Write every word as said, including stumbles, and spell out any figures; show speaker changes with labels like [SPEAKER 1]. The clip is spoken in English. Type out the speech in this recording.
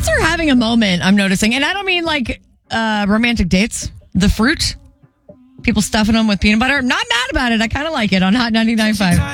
[SPEAKER 1] Fruits are having a moment, I'm noticing. And I don't mean like uh, romantic dates. The fruit, people stuffing them with peanut butter. Not mad about it. I kind of like it on Hot ninety-nine point five.